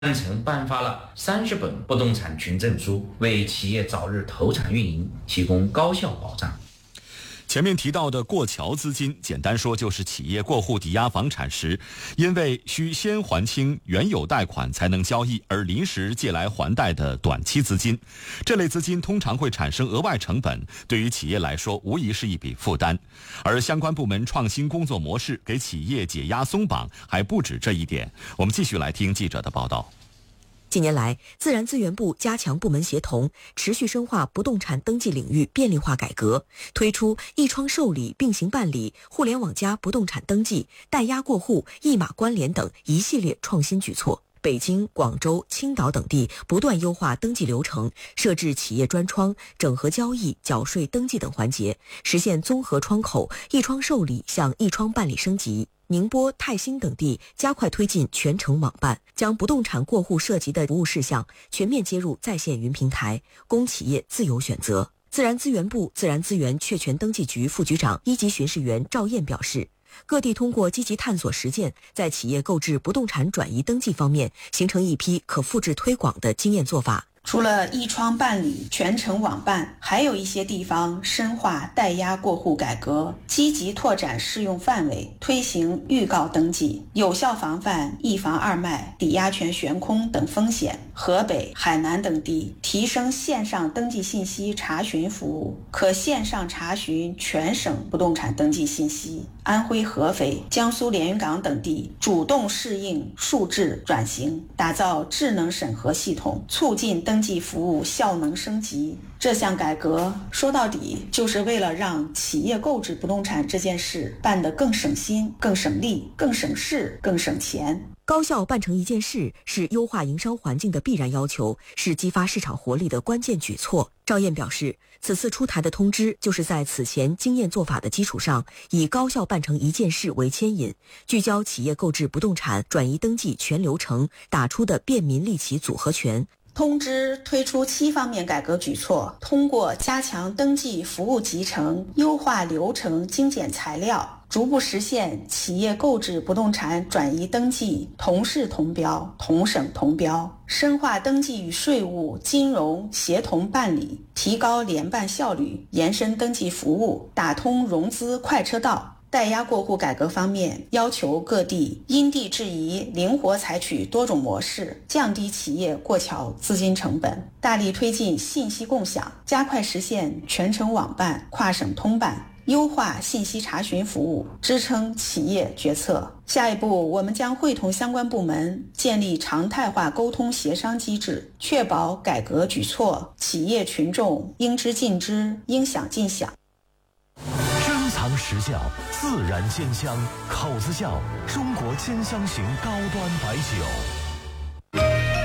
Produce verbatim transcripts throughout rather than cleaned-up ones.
三层颁发了三十本不动产群证书，为企业早日投产运营提供高效保障。 前面提到的过桥资金，简单说就是企业过户抵押房产时，因为需先还清原有贷款才能交易，而临时借来还贷的短期资金。这类资金通常会产生额外成本，对于企业来说无疑是一笔负担。而相关部门创新工作模式，给企业解压松绑，还不止这一点。我们继续来听记者的报道。 近年来，自然资源部加强部门协同，持续深化不动产登记领域便利化改革，推出一窗受理并行办理、互联网加不动产登记、代押过户、一码关联等一系列创新举措。北京、广州、青岛等地不断优化登记流程，设置企业专窗，整合交易、缴税、登记等环节，实现综合窗口一窗受理向一窗办理升级。宁波、泰兴等地加快推进全程网办，将不动产过户涉及的服务事项全面接入在线云平台，供企业自由选择。自然资源部自然资源确权登记局副局长一级巡视员赵燕表示，各地通过积极探索实践，在企业购置不动产转移登记方面形成一批可复制推广的经验做法。 除了一窗办理、全程网办，还有一些地方深化代押过户改革，积极拓展适用范围，推行预告登记，有效防范一房二卖、抵押权悬空等风险。河北、海南等地提升线上登记信息查询服务，可线上查询全省不动产登记信息。安徽合肥、江苏连云港等地主动适应数字转型，打造智能审核系统，促进登记服务效能升级。这项改革说到底就是为了让企业购置不动产这件事办得更省心、更省力、更省事、更省钱。 高效办成一件事是优化营商环境的必然要求，是激发市场活力的关键举措。赵燕表示，此次出台的通知就是在此前经验做法的基础上，以高效办成一件事为牵引，聚焦企业购置不动产转移登记全流程打出的便民利企组合拳。 通知推出七方面改革举措，通过加强登记服务集成、优化流程、精简材料，逐步实现企业购置不动产转移登记同市同标、同省同标，深化登记与税务、金融协同办理，提高联办效率，延伸登记服务，打通融资快车道。代押过户改革方面，要求各地因地制宜，灵活采取多种模式，降低企业过桥资金成本，大力推进信息共享，加快实现全程网办、跨省通办，优化信息查询服务，支撑企业决策。下一步，我们将会同相关部门建立常态化沟通协商机制，确保改革举措企业群众应知尽知，应享尽享。 藏实效，自然鲜香，口子窖中国鲜香型高端白酒。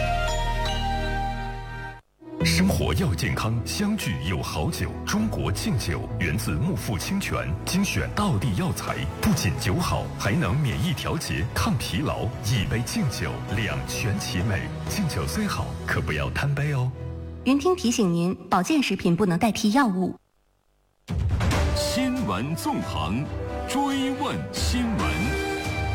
生活要健康，相聚有好酒。中国敬酒源自木富清泉，精选道地药材，不仅酒好，还能免疫调节、抗疲劳。一杯敬酒，两全其美。敬酒虽好，可不要贪杯哦。 云听提醒您，保健食品不能代替药物。 新闻纵横，追问新闻。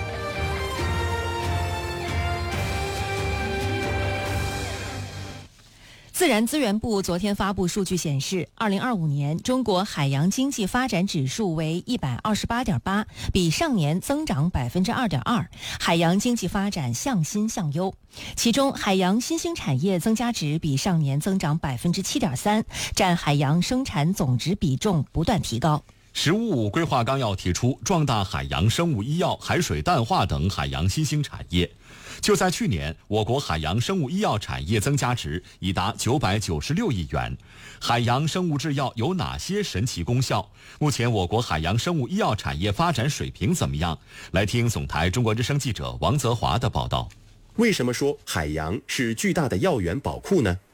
自然资源部昨天发布数据显示，二零二五年中国海洋经济发展指数为一百二十八点八，比上年增长百分之二点二，海洋经济发展向新向优。其中，海洋新兴产业增加值比上年增长百分之七点三，占海洋生产总值比重不断提高。 “十五五”规划纲要提出，壮大海洋生物医药、海水淡化等海洋新兴产业。就在去年，我国海洋生物医药产业增加值已达九百九十六亿元。海洋生物制药有哪些神奇功效？目前我国海洋生物医药产业发展水平怎么样？来听总台中国之声记者王泽华的报道。 为什么说海洋是巨大的药源宝库呢？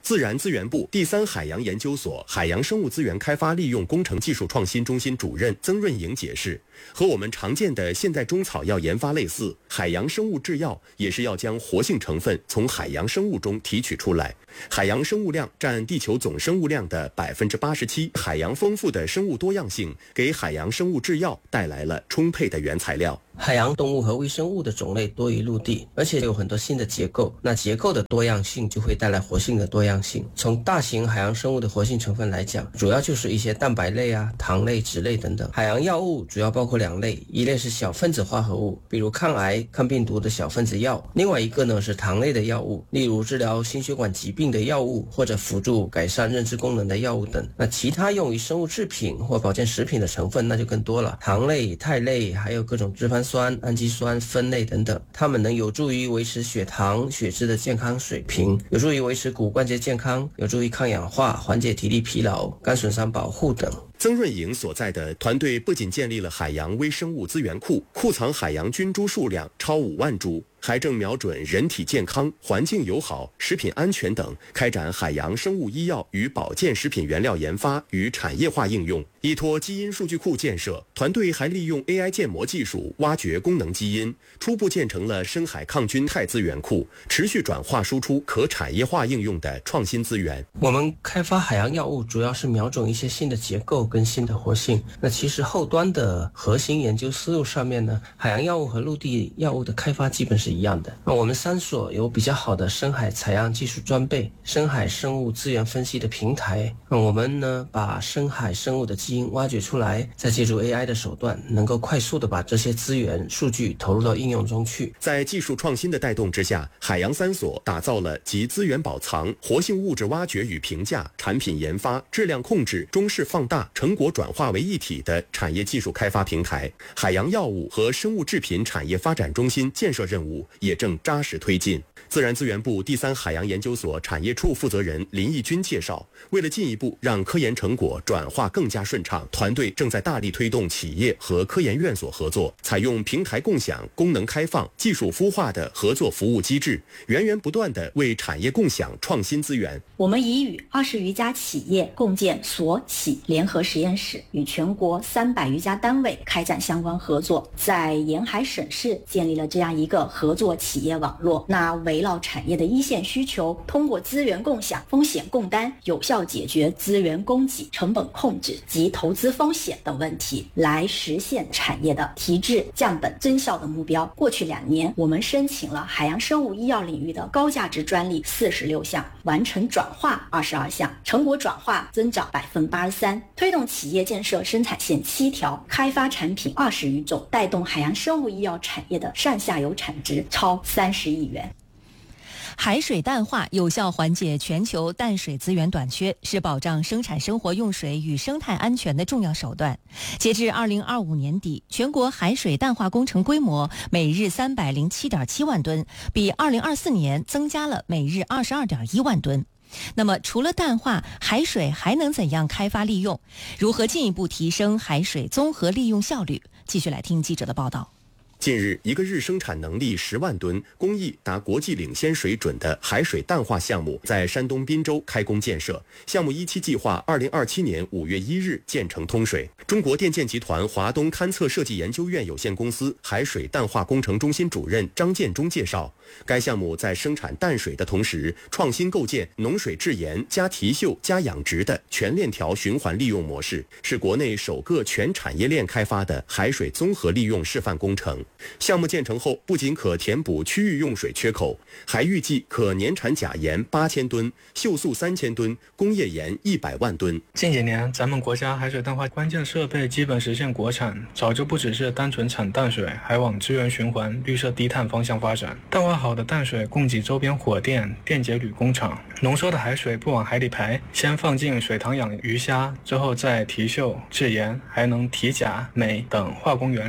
自然资源部第三海洋研究所海洋生物资源开发利用工程技术创新中心主任曾润莹解释，和我们常见的现代中草药研发类似，海洋生物制药也是要将活性成分从海洋生物中提取出来。海洋生物量占地球总生物量的百分之八十七，海洋丰富的生物多样性给海洋生物制药带来了充沛的原材料。 海洋动物和微生物的种类多于陆地，而且有很多新的结构，那结构的多样性就会带来活性的多样性。从大型海洋生物的活性成分来讲，主要就是一些蛋白类啊、糖类、脂类等等。海洋药物主要包括两类，一类是小分子化合物，比如抗癌、抗病毒的小分子药；另外一个呢是糖类的药物，例如治疗心血管疾病的药物，或者辅助改善认知功能的药物等。那其他用于生物制品或保健食品的成分那就更多了，糖类、肽类，还有各种脂肪酸、氨基酸、酚类等等，它们能有助于维持血糖、血脂的健康水平，有助于维持骨关节健康，有助于抗氧化、缓解体力疲劳、肝损伤保护等。 曾润莹所在的团队不仅建立了海洋微生物资源库，库藏海洋菌株数量超五万株，还正瞄准人体健康、环境友好、食品安全等，开展海洋生物医药与保健食品原料研发与产业化应用。依托基因数据库建设，团队还利用 A I 建模技术挖掘功能基因，初步建成了深海抗菌肽资源库，持续转化输出可产业化应用的创新资源。 我们开发海洋药物主要是瞄准一些新的结构跟新的活性，那其实后端的核心研究思路上面呢，海洋药物和陆地药物的开发基本是一样的。那我们三所有比较好的深海采样技术装备、深海生物资源分析的平台，那我们呢把深海生物的基因挖掘出来，再借助 A I 的手段，能够快速的把这些资源数据投入到应用中去。 在技术创新的带动之下，海洋三所打造了集资源保藏、活性物质挖掘与评价、产品研发、质量控制、中视放大、成果转化为一体的产业技术开发平台。海洋药物和生物制品产业发展中心建设任务也正扎实推进。自然资源部第三海洋研究所产业处负责人林义军介绍，为了进一步让科研成果转化更加顺畅，团队正在大力推动企业和科研院所合作，采用平台共享、功能开放、技术孵化的合作服务机制，源源不断地为产业共享创新资源。 我们已与二十余家企业共建所企联合实验室，与全国三百余家单位开展相关合作，在沿海省市建立了这样一个合作企业网络。那围绕产业的一线需求，通过资源共享、风险共担，有效解决资源供给、成本控制及投资风险等问题，来实现产业的提质、降本、增效的目标。过去两年，我们申请了海洋生物医药领域的高价值专利四十六项，完成转化二十二项，成果转化增长百分之八十三，推动企业建设生产线七条，开发产品二十余种，带动海洋生物医药产业的上下游产值超三十亿元。 海水淡化有效缓解全球淡水资源短缺，是保障生产生活用水与生态安全的重要手段。截至二零二五年底，全国海水淡化工程规模每日三百零七点七万吨，比二零二四年增加了每日二十二点一万吨。那么除了淡化，海水还能怎样开发利用？如何进一步提升海水综合利用效率？继续来听记者的报道。 近日，一个日生产能力十万吨、工艺达国际领先水准的海水淡化项目在山东滨州开工建设。项目一期计划二零二七年五月一日建成通水。中国电建集团华东勘测设计研究院有限公司海水淡化工程中心主任张建忠介绍，该项目在生产淡水的同时，创新构建农水制盐加提嗅加养殖的全链条循环利用模式，是国内首个全产业链开发的海水综合利用示范工程。项目建成后，不仅可填补区域用水缺口，还预计可年产钾盐八千吨、溴素三千吨、工业盐一百万吨。 近几年，咱们国家海水淡化关键设备基本实现国产，早就不只是单纯产淡水，还往资源循环、绿色低碳方向发展。淡化好的淡水供给周边火电、电解铝工厂，浓缩的海水不往海里排，先放进水塘养鱼虾，之后再提嗅、制盐，还能提钾、镁等化工原料。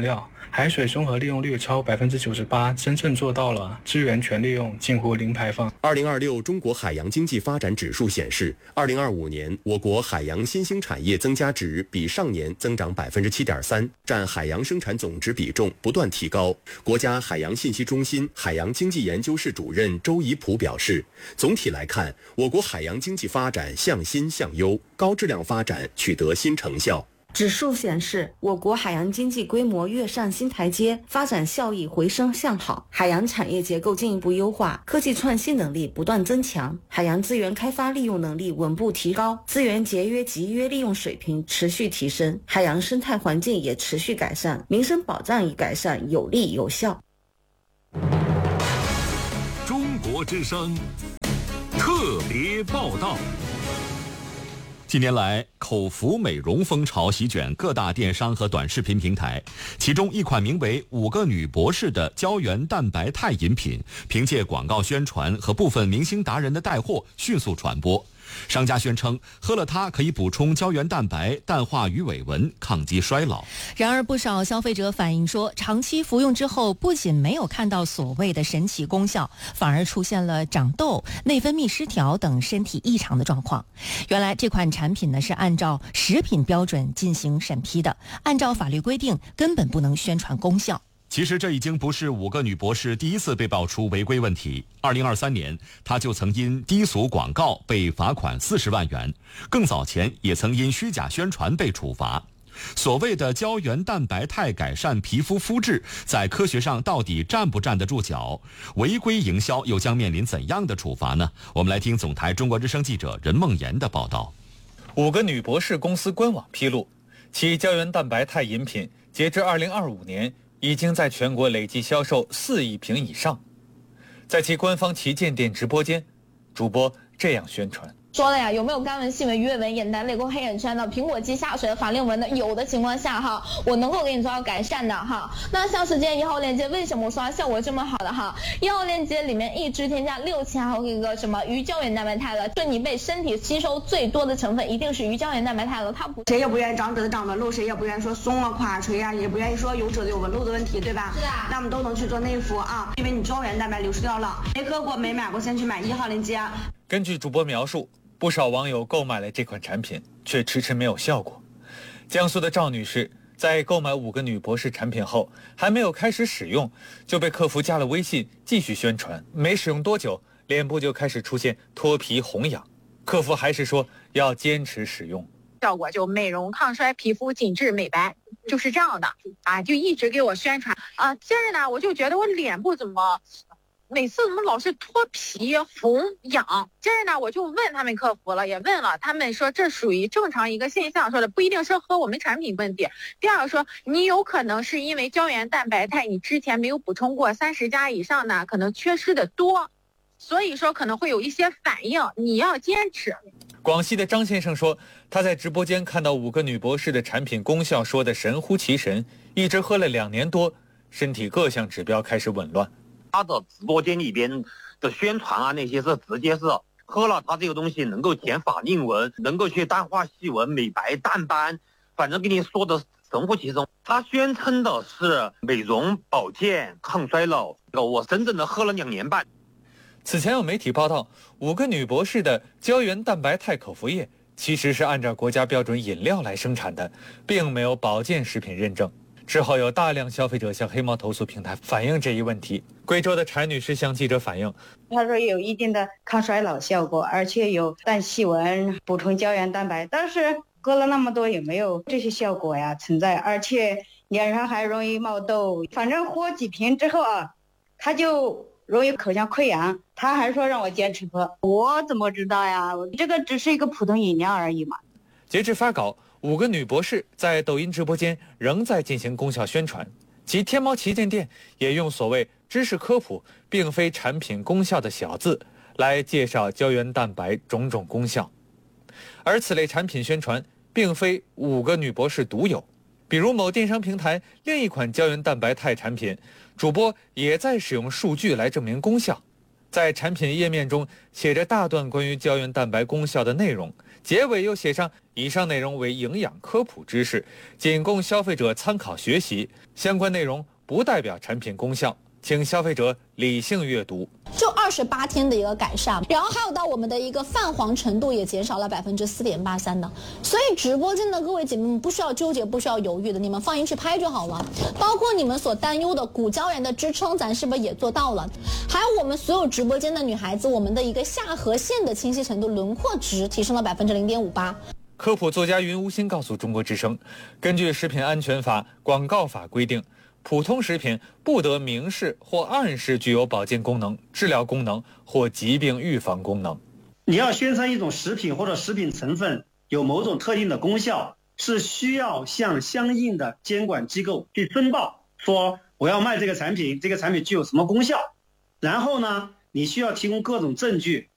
海水综合利用率超百分之九十八，真正做到了资源全利用，近乎零排放。 二零二六中国海洋经济发展指数显示，二零二五年我国海洋新兴产业增加值比上年增长百分之七点三，占海洋生产总值比重不断提高。国家海洋信息中心海洋经济研究室主任周怡普表示，总体来看，我国海洋经济发展向新向优，高质量发展取得新成效。 指数显示，我国海洋经济规模跃上新台阶，发展效益回升向好，海洋产业结构进一步优化，科技创新能力不断增强，海洋资源开发利用能力稳步提高，资源节约集约利用水平持续提升，海洋生态环境也持续改善，民生保障已改善，有力有效。 中国之声特别报道。 近年来，口服美容风潮席卷各大电商和短视频平台，其中一款名为“五个女博士”的胶原蛋白肽饮品，凭借广告宣传和部分明星达人的带货，迅速传播。商家宣称，喝了它可以补充胶原蛋白，淡化鱼尾纹，抗击衰老。 然而，不少消费者反映说，长期服用之后，不仅没有看到所谓的神奇功效，反而出现了长痘、内分泌失调等身体异常的状况。原来，这款产品呢是按照食品标准进行审批的，按照法律规定，根本不能宣传功效。 其实这已经不是五个女博士第一次被爆出违规问题。二零二三年，她就曾因低俗广告被罚款四十万元，更早前也曾因虚假宣传被处罚。所谓的胶原蛋白肽改善皮肤肤质，在科学上到底站不站得住脚？违规营销又将面临怎样的处罚呢？我们来听总台中国之声记者任梦妍的报道。 五个女博士公司官网披露，其胶原蛋白肽饮品截至二零二五年已经在全国累计销售四亿瓶以上。在其官方旗舰店直播间，主播这样宣传。 说了呀，有没有干纹、细纹、鱼尾纹、眼袋、泪沟、黑眼圈的、苹果肌下垂的、法令纹的？有的情况下哈，我能够给你做到改善的哈。那像是这一号链接，为什么我说它效果这么好的哈？一号链接里面一支添加六千毫克一个什么鱼胶原蛋白肽了，就你被身体吸收最多的成分一定是鱼胶原蛋白肽了，它不谁也不愿意长褶子长纹路，谁也不愿意说松了垮垂啊，也不愿意说有褶子有纹路的问题，对吧？ 是啊。 那我们都能去做内服啊，因为你胶原蛋白流失掉了，没喝过没买过先去买一号链接啊。 根据主播描述，不少网友购买了这款产品，却迟迟没有效果。江苏的赵女士在购买五个女博士产品后，还没有开始使用，就被客服加了微信继续宣传。没使用多久，脸部就开始出现脱皮红痒，客服还是说要坚持使用。 效果就美容抗衰、皮肤紧致美白，就是这样的啊，就一直给我宣传啊。接着呢，我就觉得我脸部怎么每次怎么老是脱皮红痒？接着呢，我就问他们客服了，也问了，他们说这属于正常一个现象，说的不一定是和我们产品问题。第二个说，你有可能是因为胶原蛋白肽你之前没有补充过，三十加以上呢，可能缺失的多，所以说可能会有一些反应，你要坚持。 广西的张先生说，他在直播间看到五个女博士的产品功效说的神乎其神，一直喝了两年多，身体各项指标开始紊乱。 他的直播间里边的宣传啊，那些是直接是喝了他这个东西能够减法令纹，能够去淡化细纹、美白淡斑，反正跟你说的神乎其神。他宣称的是美容保健抗衰老，我真正的喝了两年半。 此前有媒体报道，五个女博士的胶原蛋白肽口服液其实是按照国家标准饮料来生产的，并没有保健食品认证。之后有大量消费者向黑猫投诉平台反映这一问题。贵州的柴女士向记者反映， 她说有一定的抗衰老效果，而且有淡细纹、补充胶原蛋白，但是喝了那么多也没有这些效果呀存在，而且脸上还容易冒痘。反正喝几瓶之后啊，她就容易口腔溃疡，她还说让我坚持喝，我怎么知道呀？这个只是一个普通饮料而已嘛。 截至发稿，五个女博士在抖音直播间仍在进行功效宣传，其天猫旗舰店也用所谓知识科普并非产品功效的小字来介绍胶原蛋白种种功效。而此类产品宣传并非五个女博士独有，比如某电商平台另一款胶原蛋白肽产品，主播也在使用数据来证明功效。在产品页面中写着大段关于胶原蛋白功效的内容， 结尾又写上以上内容为营养科普知识，仅供消费者参考学习，相关内容不代表产品功效，请消费者理性阅读。 就二十八天的一个改善，然后还有到我们的一个泛黄程度也减少了百分之四点八三的，所以直播间的各位姐妹们不需要纠结，不需要犹豫的，你们放心去拍就好了。包括你们所担忧的骨胶原的支撑，咱是不是也做到了？还有我们所有直播间的女孩子，我们的一个下颌线的清晰程度、轮廓值提升了百分之零点五八。 科普作家云无心告诉中国之声，根据食品安全法、广告法规定，普通食品不得明示或暗示具有保健功能、治疗功能或疾病预防功能。 你要宣称一种食品或者食品成分有某种特定的功效，是需要向相应的监管机构去申报，说我要卖这个产品，这个产品具有什么功效。然后呢，你需要提供各种证据，